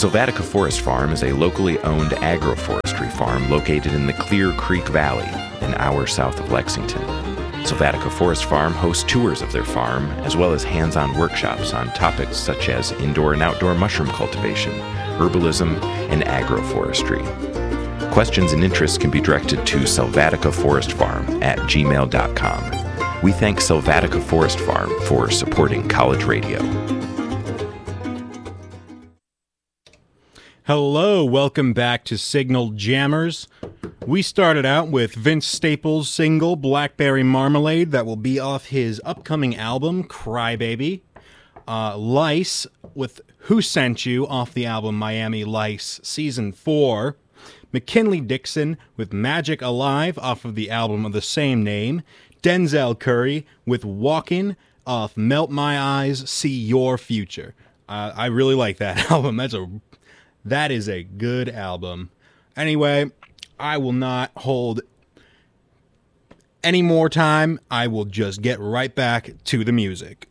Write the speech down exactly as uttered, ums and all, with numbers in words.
Sylvatica Forest Farm is a locally owned agroforestry farm located in the Clear Creek Valley, an hour south of Lexington. Sylvatica Forest Farm hosts tours of their farm, as well as hands-on workshops on topics such as indoor and outdoor mushroom cultivation, herbalism, and agroforestry. Questions and interests can be directed to Sylvatica Forest Farm at gmail dot com. We thank Sylvatica Forest Farm for supporting college radio. Hello, welcome back to Signal Jammers. We started out with Vince Staples' single, Blackberry Marmalade, that will be off his upcoming album, Crybaby. Uh, Lice with Who Sent You off the album Miami Lice Season four. McKinley Dixon with Magic Alive off of the album of the same name. Denzel Curry with Walkin' off Melt My Eyes, See Your Future. Uh, I really like that album. That's a that is a good album. Anyway, I will not hold any more time. I will just get right back to the music.